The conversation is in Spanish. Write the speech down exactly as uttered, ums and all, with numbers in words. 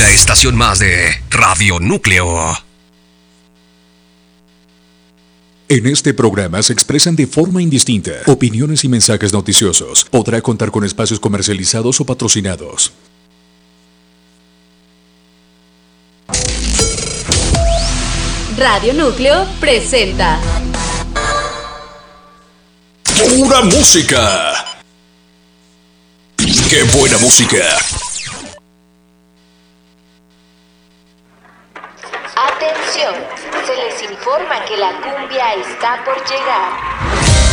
una estación más de Radio Núcleo. En este programa se expresan de forma indistinta opiniones y mensajes noticiosos. Podrá contar con espacios comercializados o patrocinados. Radio Núcleo presenta ¡Pura música! ¡Qué buena música! Atención, se les informa que la cumbia está por llegar.